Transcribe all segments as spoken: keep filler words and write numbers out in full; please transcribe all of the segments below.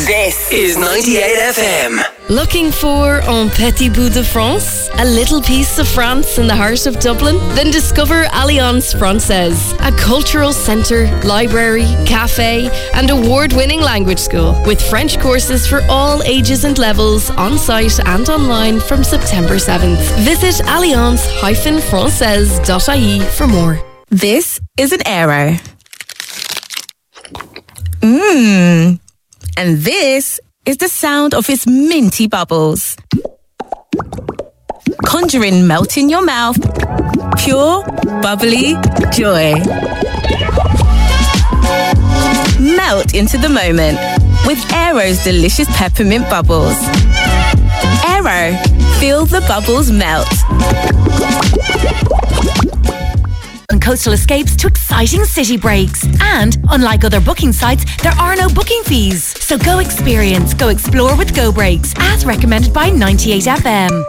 This is ninety-eight F M. Looking for un petit bout de France? A little piece of France in the heart of Dublin? Then discover Alliance Française, a cultural centre, library, cafe and award-winning language school with French courses for all ages and levels on site and online from September seventh. Visit alliance dash francaise dot I E for more. This is an Aero. Mmm. And this is the sound of its minty bubbles. Conjuring melt in your mouth. Pure, bubbly joy. Melt into the moment with Aero's delicious peppermint bubbles. Aero, feel the bubbles melt. And Coastal Escapes to exciting city breaks. And, unlike other booking sites, there are no booking fees. So go experience, go explore with Go Breaks, as recommended by ninety-eight F M.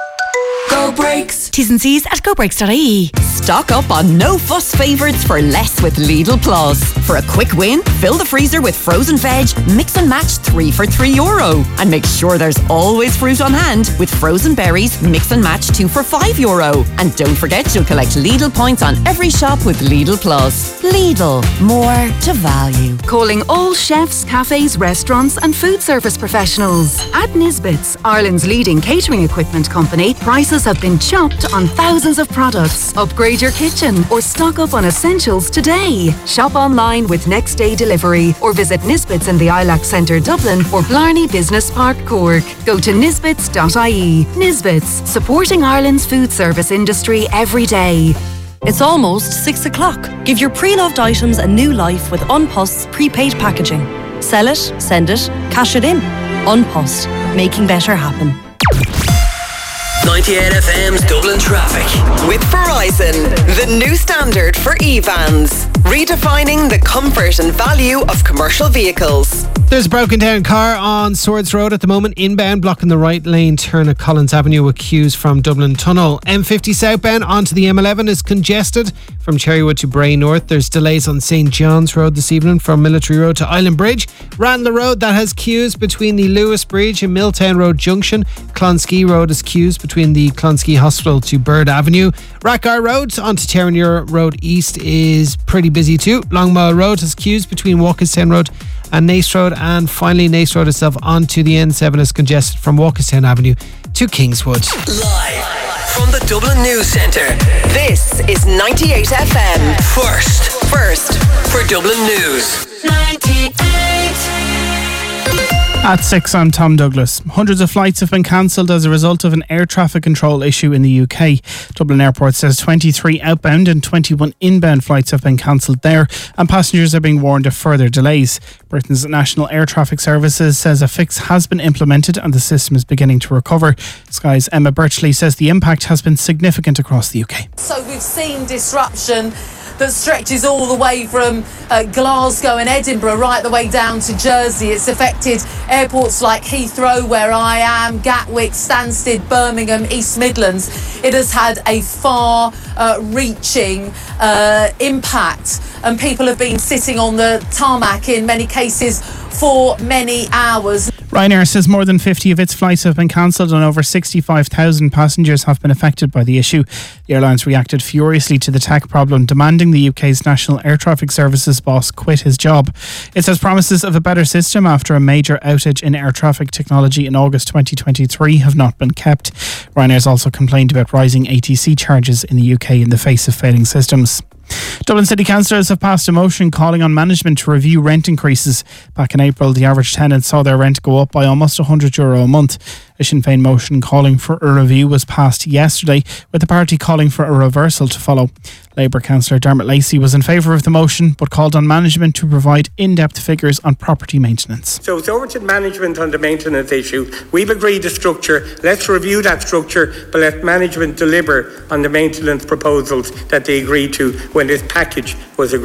Go Breaks. T's and C's at go breaks dot I E. Stock up on no fuss favourites for less with Lidl Plus. For a quick win, fill the freezer with frozen veg, mix and match three for three euro. And make sure there's always fruit on hand with frozen berries, mix and match two for five euro. And don't forget you'll collect Lidl points on every shop with Lidl Plus. Lidl, more to value. Calling all chefs, cafes, restaurants and food service professionals. At Nisbets, Ireland's leading catering equipment company, prices have been chopped on thousands of products. Upgrade your kitchen or stock up on essentials today. Shop online with next day delivery or visit Nisbets in the I LAC Centre Dublin or Blarney Business Park Cork. Go to nisbets dot I E. Nisbets, supporting Ireland's food service industry every day. It's almost six o'clock. Give your pre-loved items a new life with Unpost's prepaid packaging. Sell it, send it, cash it in. Unpost, making better happen. ninety-eight F M's Dublin traffic. With Verizon, the new standard for e-vans, redefining the comfort and value of commercial vehicles. There's a broken down car on Swords Road at the moment, inbound, blocking the right lane turn at Collins Avenue with queues from Dublin Tunnel. M fifty southbound onto the M eleven is congested from Cherrywood to Bray North. There's delays on Saint John's Road this evening from Military Road to Island Bridge. Randall Road, that has queues between the Lewis Bridge and Milltown Road Junction. Clonskee Road has queues between the Clonskee Hospital to Bird Avenue. Rackgar Road onto Terranure Road East is pretty busy too. Longmire Road has queues between Walkerstown Road and Nace Road, and finally Nace Road itself onto the N seven is congested from Walkerstown Avenue to Kingswood. Live from the Dublin News Centre, This is ninety-eight F M. first, First for Dublin News. ninety-eight. At six, I'm Tom Douglas. Hundreds of flights have been cancelled as a result of an air traffic control issue in the U K. Dublin Airport says twenty-three outbound and twenty-one inbound flights have been cancelled there, and passengers are being warned of further delays. Britain's National Air Traffic Services says a fix has been implemented and the system is beginning to recover. Sky's Emma Birchley says the impact has been significant across the U K. So we've seen disruption that stretches all the way from uh, Glasgow and Edinburgh right the way down to Jersey. It's affected airports like Heathrow, where I am, Gatwick, Stansted, Birmingham, East Midlands. It has had a far-reaching uh, uh, impact, and people have been sitting on the tarmac in many cases for many hours. Ryanair says more than fifty of its flights have been cancelled and over sixty-five thousand passengers have been affected by the issue. The airlines reacted furiously to the tech problem, demanding the U K's National Air Traffic Services boss quit his job. It says promises of a better system after a major outage in air traffic technology in August twenty twenty-three have not been kept. Ryanair's also complained about rising A T C charges in the U K in the face of failing systems. Dublin City Councillors have passed a motion calling on management to review rent increases. Back in April, the average tenant saw their rent go up by almost one hundred euro a month. A Sinn Féin motion calling for a review was passed yesterday, with the party calling for a reversal to follow. Labour councillor Dermot Lacey was in favour of the motion, but called on management to provide in-depth figures on property maintenance. So it's over to management on the maintenance issue. We've agreed a structure. Let's review that structure, but let management deliver on the maintenance proposals that they agreed to when this package was agreed.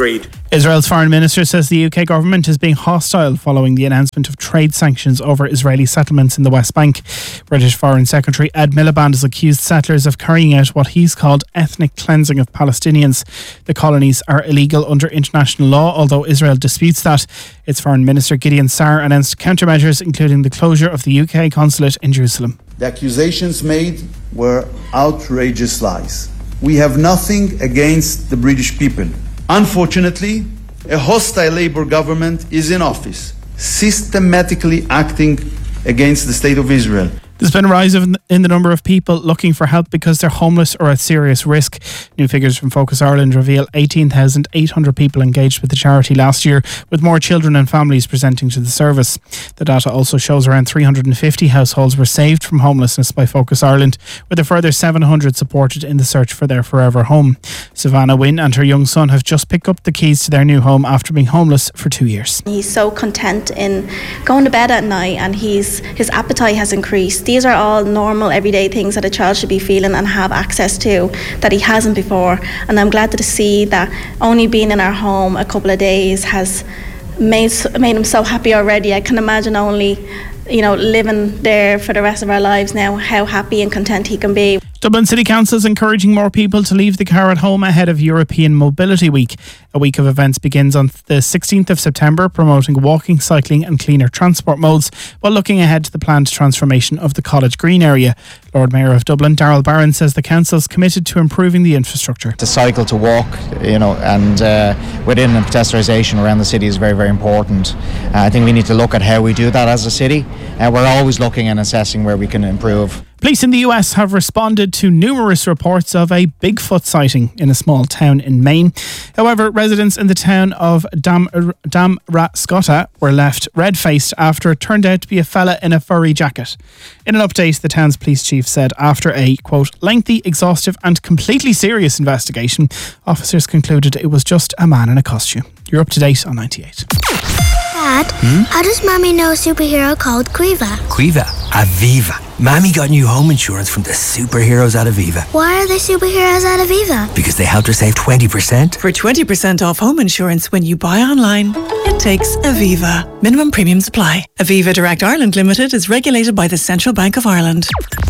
Israel's foreign minister says the U K government is being hostile following the announcement of trade sanctions over Israeli settlements in the West Bank. British Foreign Secretary Ed Miliband has accused settlers of carrying out what he's called ethnic cleansing of Palestinians. The colonies are illegal under international law, although Israel disputes that. Its Foreign Minister Gideon Saar announced countermeasures, including the closure of the U K consulate in Jerusalem. The accusations made were outrageous lies. We have nothing against the British people. Unfortunately, a hostile Labour government is in office, systematically acting against the State of Israel. There's been a rise in the number of people looking for help because they're homeless or at serious risk. New figures from Focus Ireland reveal eighteen thousand eight hundred people engaged with the charity last year, with more children and families presenting to the service. The data also shows around three hundred fifty households were saved from homelessness by Focus Ireland, with a further seven hundred supported in the search for their forever home. Savannah Wynne and her young son have just picked up the keys to their new home after being homeless for two years. He's so content in going to bed at night, and he's his appetite has increased. These are all normal, everyday things that a child should be feeling and have access to that he hasn't before. And I'm glad to see that only being in our home a couple of days has made made him so happy already. I can imagine only, you know, living there for the rest of our lives now, how happy and content he can be. Dublin City Council is encouraging more people to leave the car at home ahead of European Mobility Week. A week of events begins on the sixteenth of September, promoting walking, cycling and cleaner transport modes, while looking ahead to the planned transformation of the College Green area. Lord Mayor of Dublin, Darrell Barron, says the council is committed to improving the infrastructure. To cycle, to walk, you know, and uh, within the pedestrianisation around the city is very, very important. Uh, I think we need to look at how we do that as a city. Uh, we're always looking and assessing where we can improve. Police in the U S have responded to numerous reports of a Bigfoot sighting in a small town in Maine. However, residents in the town of Dam- Damrascotta were left red-faced after it turned out to be a fella in a furry jacket. In an update, the town's police chief said after a, quote, lengthy, exhaustive and completely serious investigation, officers concluded it was just a man in a costume. You're up to date on ninety-eight. Dad, Hmm? how does Mommy know a superhero called Quiva? Quiva, Aviva. Mammy got new home insurance from the superheroes at Aviva. Why are they superheroes at Aviva? Because they helped her save twenty percent. For twenty percent off home insurance when you buy online, it takes Aviva. Minimum premiums apply. Aviva Direct Ireland Limited is regulated by the Central Bank of Ireland.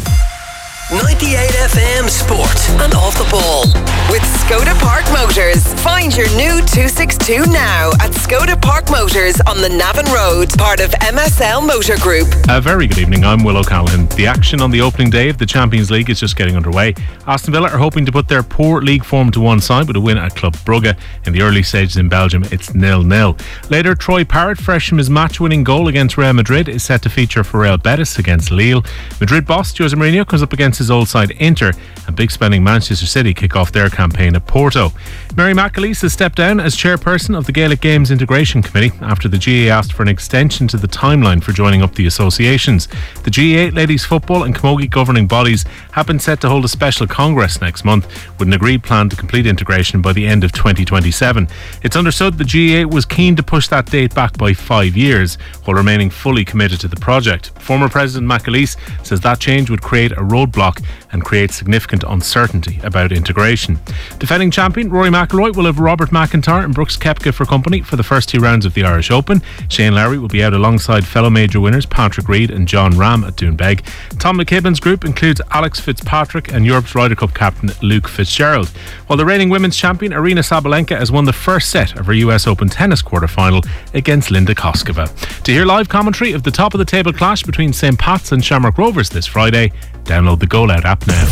ninety-eight F M Sport and Off the Ball. With Skoda Park Motors. Find your new two sixty-two now at Skoda Park Motors on the Navan Road, part of M S L Motor Group. A very good evening, I'm Will O'Callaghan. The action on the opening day of the Champions League is just getting underway. Aston Villa are hoping to put their poor league form to one side with a win at Club Brugge. In the early stages in Belgium, it's nil nil. Later, Troy Parrott, fresh from his match-winning goal against Real Madrid, is set to feature for Real Betis against Lille. Madrid boss Jose Mourinho comes up against his old side Inter, and big spending Manchester City kick off their campaign at Porto. Mary McAleese has stepped down as chairperson of the Gaelic Games Integration Committee after the G A A asked for an extension to the timeline for joining up the associations. The G A A, Ladies Football and Camogie governing bodies have been set to hold a special congress next month with an agreed plan to complete integration by the end of twenty twenty-seven. It's understood the G A A was keen to push that date back by five years while remaining fully committed to the project. Former President McAleese says that change would create a roadblock and create significant uncertainty about integration. Defending champion Rory McIlroy will have Robert McIntyre and Brooks Koepka for company for the first two rounds of the Irish Open. Shane Lowry will be out alongside fellow major winners Patrick Reed and John Rahm at Doonbeg. Tom McKibben's group includes Alex Fitzpatrick and Europe's Ryder Cup captain Luke Fitzgerald. While the reigning women's champion Aryna Sabalenka has won the first set of her U S Open tennis quarter-final against Linda Koskova. To hear live commentary of the top of the table clash between Saint Pat's and Shamrock Rovers this Friday, download the Go Loud app now.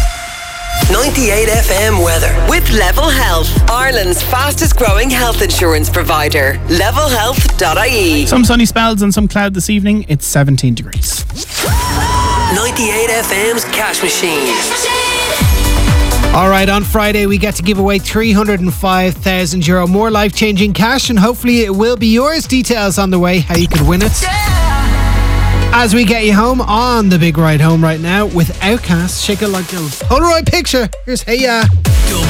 ninety-eight F M weather. With Level Health, Ireland's fastest growing health insurance provider. level health dot I E. Some sunny spells and some cloud this evening. It's seventeen degrees. ninety-eight F M's Cash Machine. All right, on Friday we get to give away three hundred five thousand euro more life-changing cash, and hopefully it will be yours. Details on the way how you could win it. As we get you home on the big ride home right now with Outkast, Shake It Like a Polaroid Picture. Here's Hey Ya.